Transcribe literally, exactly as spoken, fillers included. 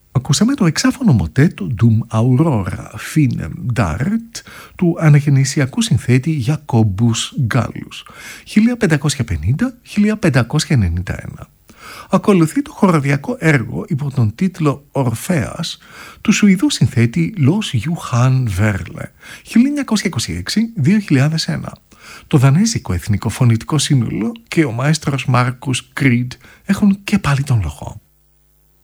Ακούσαμε το εξάφωνο μοτέτο «Dum Aurora Finem Dart» του αναγεννησιακού συνθέτη Jacobus Gallus χίλια πεντακόσια πενήντα με χίλια πεντακόσια ενενήντα ένα. Ακολουθεί το χοροδιακό έργο υπό τον τίτλο «Ορφέας» του Σουηδού συνθέτη Lars Johan Verle χίλια εννιακόσια είκοσι έξι με δύο χιλιάδες ένα. Το δανέζικο εθνικό φωνητικό σύνολο και ο μαέστρος Μάρκους Κρίτ έχουν και πάλι τον λόγο.